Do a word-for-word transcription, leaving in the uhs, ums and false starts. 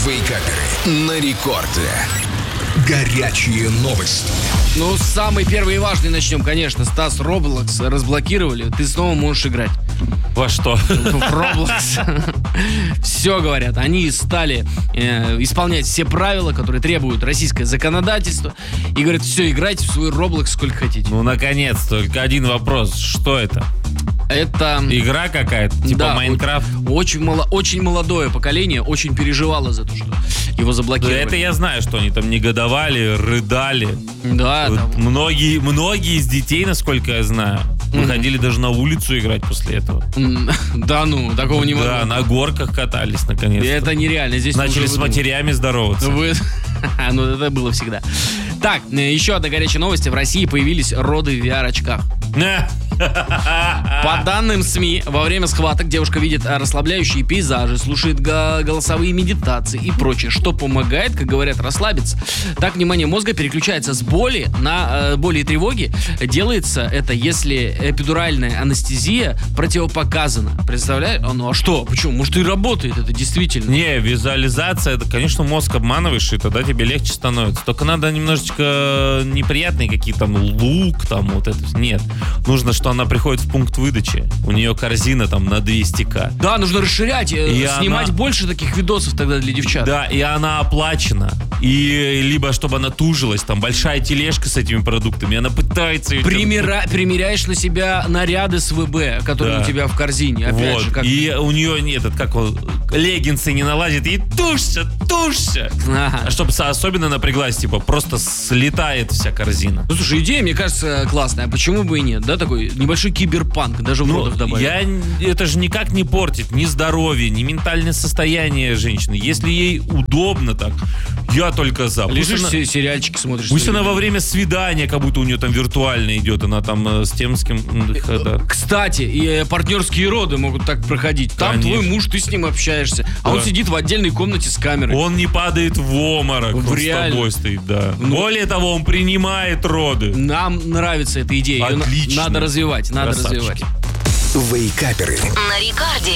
Вейкаперы на рекорде. Горячие новости. Ну, самый первый и важный начнем, конечно. Стас, Roblox разблокировали. Ты снова можешь играть. Во что? В Roblox. Все, говорят, они стали э, исполнять все правила, которые требуют российское законодательство. И говорят, все, играйте в свой Roblox сколько хотите. Ну, наконец, только один вопрос. Что это? Это... Игра какая-то? Типа да, Майнкрафт? Очень, мало, очень молодое поколение очень переживало за то, что его заблокировали. Да, это я знаю, что они там негодовали, рыдали. Да, Вот там... многие, многие из детей, насколько я знаю, выходили даже на улицу играть после этого. Да ну, такого не могу. Да, на горках катались, наконец-то. Это нереально. Здесь начали с матерями здороваться. Вы... ну, это было всегда. Так, еще одна горячая новость. В России появились роды в ви ар-очках. По данным СМИ, во время схваток девушка видит расслабляющие пейзажи, слушает голосовые медитации и прочее, что помогает, как говорят, расслабиться. Так, внимание мозга переключается с боли на э, боли и тревоги. Делается это, если эпидуральная анестезия противопоказана. Представляешь? А, ну а что? Почему? Может, и работает это действительно? Не, визуализация, это, конечно, мозг обманываешь, и тогда тебе легче становится. Только надо немножечко неприятные какие-то там лук, там вот это. Нет. Нужно, что она приходит в пункт выдачи. У нее корзина там на двести тысяч. Да, нужно расширять, и снимать она... больше таких видосов тогда для девчат. Да, и она оплачена. И либо чтобы она тужилась, там большая тележка с этими продуктами, она пытается... Примера... Примеряешь на себя наряды с ВБ, которые да. у тебя в корзине. Опять вот. же, как... И у нее этот, как он, леггинсы не налазит, и тушься, тушься. Ага. Чтобы особенно напряглась, типа, просто слетает вся корзина. Ну, слушай, идея, мне кажется, классная. Почему бы и нет, да, такой небольшой киберпанк, даже в ну, родах добавить. Я, это же никак не портит ни здоровье, ни ментальное состояние женщины. Если ей удобно так, я только за. Лежишь, она, сериальчики смотришь. Пусть она во время свидания, как будто у нее там виртуально идет, она там э, с тем, с кем... Да. Кстати, и э, партнерские роды могут так проходить. Там Конечно. Твой муж, ты с ним общаешься, а да. он сидит в отдельной комнате с камерой. Он не падает в обморок, в он реально. с тобой стоит, да. Ну, более того, он принимает роды. Нам нравится эта идея. Отлично. Ее надо развивать, надо Красавчики. развивать. Вейкаперы. На рекорде.